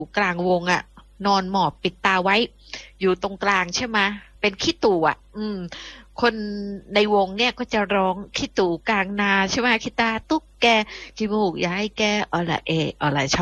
กลางวงอะนอนหมอบปิดตาไว้อยู่ตรงกลางใช่ไหมเป็นขี้ตู่อะคนในวงเนี่ยก็จะร้องขี้ตู่กลางนาใช่ไหมขี้ตาตุ๊กแกขี้มูกย้ายแกอละเออละช